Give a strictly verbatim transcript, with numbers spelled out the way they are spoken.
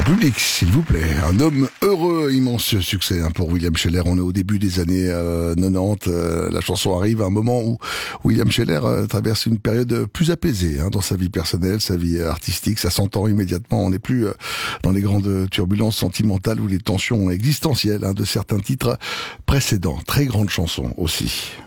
public, s'il vous plaît. Un homme heureux, immense succès hein, pour William Sheller. On est au début des années euh, quatre-vingt-dix. Euh, la chanson arrive à un moment où William Sheller euh, traverse une période plus apaisée hein, dans sa vie personnelle, sa vie artistique. Ça s'entend immédiatement. On n'est plus euh, dans les grandes turbulences sentimentales ou les tensions existentielles hein, de certains titres précédents. Très grande chanson aussi.